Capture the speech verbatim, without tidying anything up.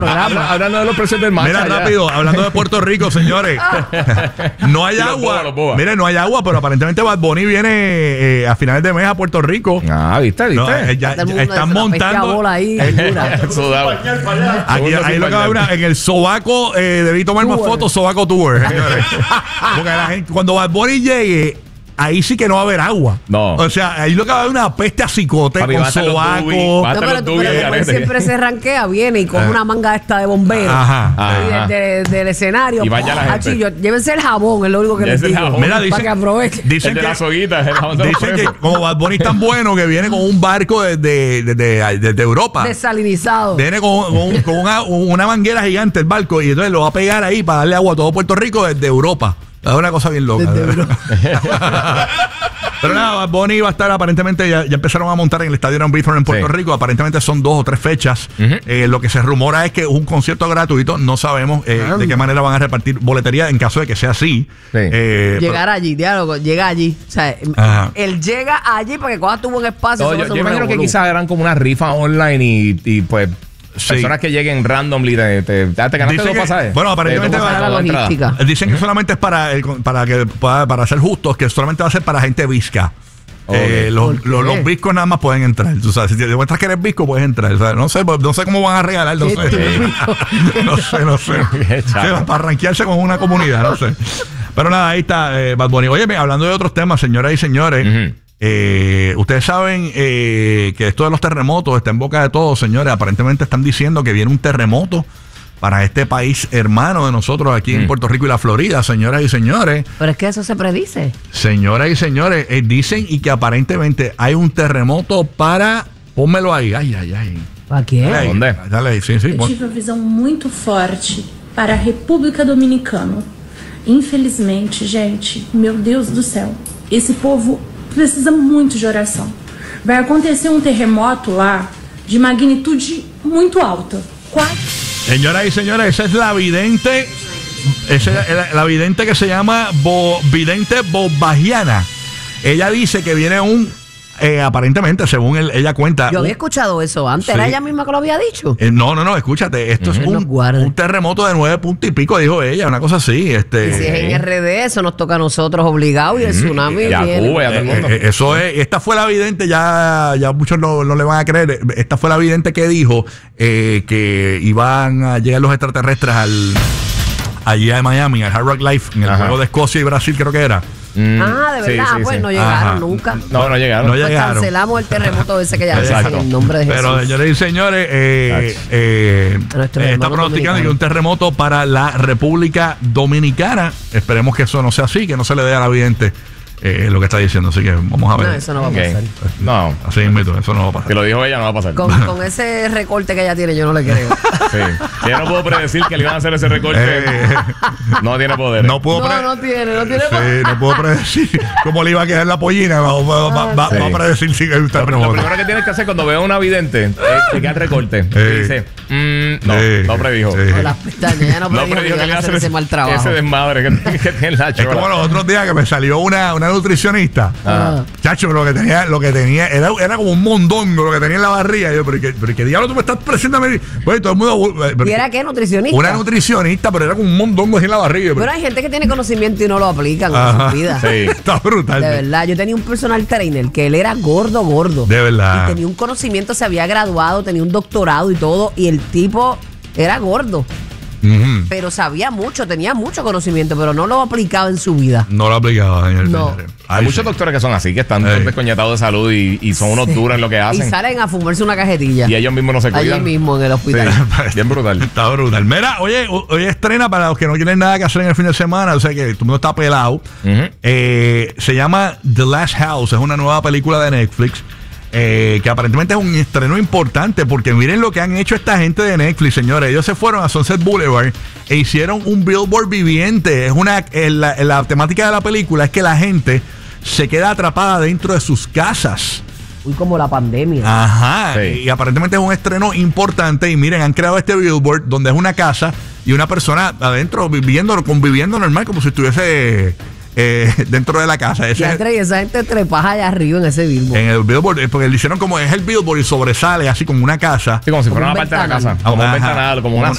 Habla, hablando de los precios del matcha. Mira, ya. rápido, hablando de Puerto Rico, señores. No hay agua. Mire, no hay agua, pero aparentemente Bad Bunny viene eh, a finales de mes a Puerto Rico. Ah, ¿viste? ¿Viste? No, eh, ya, ya están montando. Ahí, Aquí, ahí lo que va una, en el sobaco, eh, debí tomar más fotos, sobaco tour, señores. Porque la gente, cuando Bad Bunny llegue, ahí sí que no va a haber agua. No. O sea, ahí lo que va a haber una peste a cicote Papi, con sobaco. No, pero, pero después siempre se ranquea, viene y coge una manga esta de bombero. Ajá. Ajá. De, de, del escenario. Y vaya la gente. Yo, llévense el jabón, es lo único que les digo. Mira, dicen, para que aprovechen. Dicen el de que, las hoguitas, el jabón de dicen que como Bad Bunny es tan bueno que viene con un barco desde de, de, de, de, de Europa. Desalinizado. Viene con, con, con una, una manguera gigante el barco y entonces lo va a pegar ahí para darle agua a todo Puerto Rico desde Europa. Es una cosa bien loca. Pero nada, Bad Bunny va a estar aparentemente, ya, ya empezaron a montar en el Estadio Gran Bithorn en Puerto sí. Rico. Aparentemente son dos o tres fechas. Uh-huh. eh, lo que se rumora es que es un concierto gratuito. No sabemos eh, uh-huh. de qué manera van a repartir boletería en caso de que sea así. Sí. Eh, Llegar pero, allí, diálogo, llega allí. O sea, uh-huh. él llega allí para que cuando tuvo un espacio. No, yo yo imagino que quizás eran como una rifa online y, y pues. Sí. Personas que lleguen randomly te, te, te, te ganaste dos pasajes. Bueno, aparentemente va a la logística. Dicen que solamente es para el, para que para, para ser justos, que solamente va a ser para gente visca. Okay. Eh, los, los, los viscos nada más pueden entrar. Tú sabes, si te demuestras que eres visco, puedes entrar. O sea, no sé, no sé cómo van a regalar, no sé. no sé, no sé. Para rankearse con una comunidad, no sé. Pero nada, ahí está eh, Bad Bunny. Oye, hablando de otros temas, señoras y señores. Uh-huh. Eh, ustedes saben eh, que esto de los terremotos está en boca de todos, señores. Aparentemente están diciendo que viene un terremoto para este país hermano de nosotros aquí mm. en Puerto Rico y la Florida, señoras y señores. Pero es que eso se predice. Señoras y señores, eh, dicen y que aparentemente hay un terremoto para... Pónmelo ahí, ay, ay, ay. ¿Para qué? Dale, ¿Dónde? Dale ahí, sí, sí. Eu tive uma visão muito forte para a República Dominicana. Infelizmente, gente, meu Deus do céu, esse povo precisa muito de oração. Vai acontecer um terremoto lá de magnitude muito alta. Quatro. Señoras y señores, esa es la vidente, esa es la, la vidente que se llama Bo, vidente Bobagiana. Ella dice que viene un Eh, aparentemente, según él, ella cuenta. Yo había un, escuchado eso antes. Sí. ¿Era ella misma que lo había dicho? Eh, no, no, no, escúchate. Esto uh-huh. es un, un terremoto de nueve puntos y pico, dijo ella, una cosa así. Este, y si es en R D, eso nos toca a nosotros obligados y el tsunami. Ya, Cuba, ya todo el mundo. Eh, eh, eso es, esta fue la vidente, ya, ya muchos no, no le van a creer. Esta fue la vidente que dijo eh, que iban a llegar los extraterrestres al allí a Miami, al Hard Rock Life, en el Ajá. juego de Escocia y Brasil, creo que era. Mm, ah, de verdad, sí, sí, pues sí. no llegaron Ajá. nunca. No, no llegaron. No pues llegaron. Cancelamos el terremoto ese que ya en el nombre de Jesús. Pero, señores y señores, eh, eh, eh, está pronosticando que un terremoto para la República Dominicana. Esperemos que eso no sea así, que no se le dé a la vidente eh, lo que está diciendo. Así que vamos a ver. No, eso no va a okay. pasar. No. Así mismo, eso no va a pasar. Si lo dijo ella, no va a pasar. Con, con ese recorte que ella tiene, yo no le creo. Sí. Yo no puedo predecir que le iban a hacer ese recorte. Eh, no tiene poder. No puedo No, no tiene, no tiene sí, poder. no puedo predecir cómo le iba a quedar la pollina. Va, va, va, va, sí. va a predecir si hay un terremoto. Lo primero que tienes que hacer cuando veo a una vidente es chequear el recorte. Eh, y dice, mmm, no, eh, no predijo. Eh. No, las pestañas, ya no predijo, no predijo que, que le iba a hacer ese mal trabajo. Ese desmadre que, que tiene la chola. Es como los otros días que me salió una, una nutricionista. Ah. Chacho, lo que tenía, lo que tenía era, era como un mondongo lo que tenía en la barriga. Yo, pero que, pero que diablo tú me estás presentando a mí. Bueno, todo el mundo. Pero, ¿y era qué? ¿Nutricionista? Una nutricionista, pero era como un mondongo así en la barriga. Pero, pero hay gente que tiene conocimiento y no lo aplica en su vida. Sí. Está brutal. De verdad, yo tenía un personal trainer que él era gordo, gordo. De verdad. Y tenía un conocimiento, se había graduado, tenía un doctorado y todo. Y el tipo era gordo. Uh-huh. Pero sabía mucho, tenía mucho conocimiento, pero no lo aplicaba en su vida. No lo aplicaba, señor. No. Hay muchos doctores que son así, que están hey. descoñetados de salud y, y son unos sí. duros en lo que hacen. Y salen a fumarse una cajetilla. Y ellos mismos no se cuidan. Allí mismo en el hospital. Sí. Bien brutal. Está brutal. Mira, oye, hoy estrena para los que no tienen nada que hacer en el fin de semana, o sea que todo el mundo está pelado. Uh-huh. Eh, se llama The Last House, es una nueva película de Netflix. Eh, que aparentemente es un estreno importante porque miren lo que han hecho esta gente de Netflix, señores. Ellos se fueron a Sunset Boulevard e hicieron un billboard viviente. Es una eh, la, la temática de la película es que la gente se queda atrapada dentro de sus casas. Uy, como la pandemia. Ajá. Sí. Y aparentemente es un estreno importante. Y miren, han creado este billboard donde es una casa y una persona adentro viviendo, conviviendo normal, como si estuviese eh, dentro de la casa. Ese ya entre, esa gente trepaja allá arriba en ese billboard. En el billboard, porque le hicieron como es el billboard y sobresale así como una casa. Sí, como si fuera una parte de la casa. Como un ventanal, como una